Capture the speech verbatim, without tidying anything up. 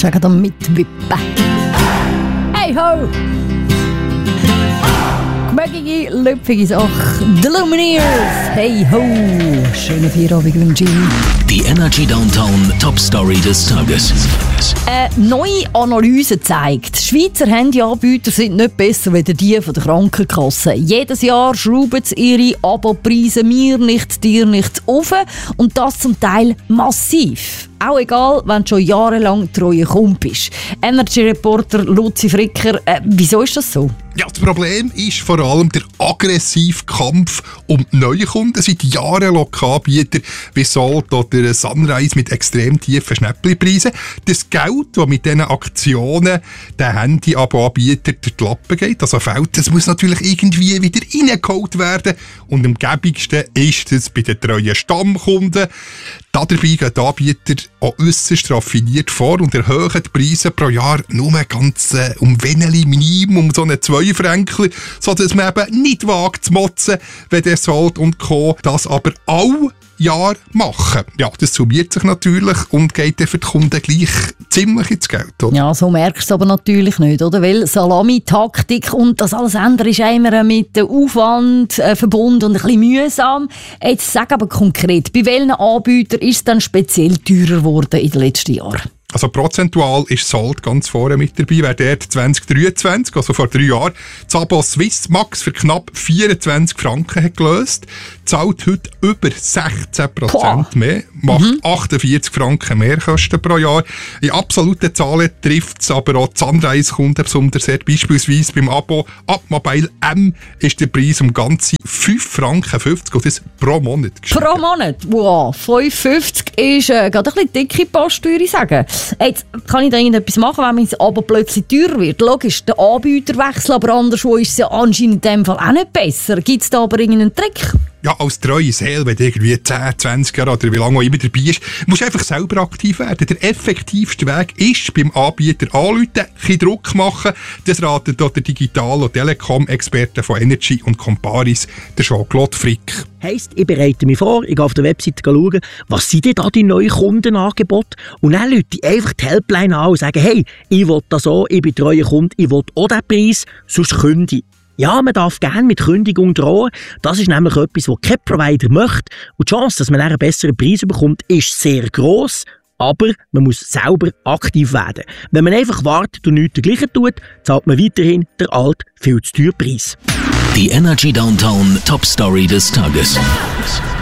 kannst du auch gerade mitwippen. Hey ho! Gemögige, lüpfige Sache. The Lumineers! Hey ho! Schönen Feierabend wünsche ich. Die Energy Downtown Top Story des Tages. Eine neue Analyse zeigt, Schweizer Handyanbieter sind nicht besser als die von der Krankenkasse. Jedes Jahr schrauben sie ihre Abopreise mir nicht, dir nicht auf. Und das zum Teil massiv. Auch egal, wenn du schon jahrelang treuer Kunde bist. Energy-Reporter Luzi Fricker, äh, wieso ist das so? Ja, das Problem ist vor allem der aggressive Kampf um neue Kunden. Seit Jahren locken Anbieter wie Salt oder Sunrise mit extrem tiefen Schnäppchenpreisen. Das Geld, das mit diesen Aktionen den Handy-Abo-Anbietern durch die Lappen geht, also fällt, das muss natürlich irgendwie wieder reingeholt werden. Und am gäbigsten ist es bei den treuen Stammkunden. Dabei gehen die Anbieter auch äusserst raffiniert vor und erhöhen die Preise pro Jahr nur ganz äh, um wenige Minimum, um so einen zwei Fränkli, sodass man eben nicht wagt zu motzen, wenn der Salt und Co. das aber all Jahr machen. Ja, das summiert sich natürlich und geht dann für die Kunden gleich ziemlich ins Geld. Oder? Ja, so merkst du es aber natürlich nicht, oder? Weil Salami-Taktik und das alles andere ist immer mit dem Aufwand äh, verbunden und ein bisschen mühsam. Jetzt sag aber konkret, bei welchen Anbietern ist es dann speziell teurer geworden in den letzten Jahren? Also prozentual ist Salt ganz vorne mit dabei. Wer dort zwanzig dreiundzwanzig, also vor drei Jahren, das Abo Swiss Max für knapp vierundzwanzig Franken hat gelöst, zahlt heute über sechzehn Prozent mehr, macht mhm. achtundvierzig Franken Mehrkosten pro Jahr. In absoluten Zahlen trifft es aber auch die Sunrise-Kunden besonders sehr. Beispielsweise beim Abo Abmobile M ist der Preis um ganze fünf Franken fünfzig und das pro Monat gestiegen. Pro Monat? Wow, fünf Franken fünfzig ist äh, gerade ein bisschen dicke Post, würde ich sagen. Jetzt kann ich da irgendetwas machen, wenn mein Abo plötzlich teurer wird. Logisch, der Anbieter wechselt, aber anderswo ist es ja anscheinend in dem Fall auch nicht besser. Gibt es da aber irgendeinen Trick? Ja, als treue Seele, wenn du irgendwie zehn, zwanzig Jahre oder wie lange auch immer dabei bist, musst du einfach selber aktiv werden. Der effektivste Weg ist, beim Anbieter anrufen, ein bisschen Druck machen. Das raten der Digital- und Telekom-Experte von Energy und Comparis, der Jean-Claude Frick. Heisst, ich bereite mich vor, ich gehe auf der Webseite schauen, was sind denn da die neuen Kundenangebote? Und dann rufe ich einfach die Helpline an und sage, hey, ich will das so, ich bin treuer Kunde, ich will auch diesen Preis, sonst kündige ich. Ja, man darf gerne mit Kündigung drohen. Das ist nämlich etwas, was kein Provider möchte. Und die Chance, dass man einen besseren Preis bekommt, ist sehr gross. Aber man muss selber aktiv werden. Wenn man einfach wartet und nichts dergleichen tut, zahlt man weiterhin den alt viel zu teuren Preis. Die Energy Downtown Top Story des Tages.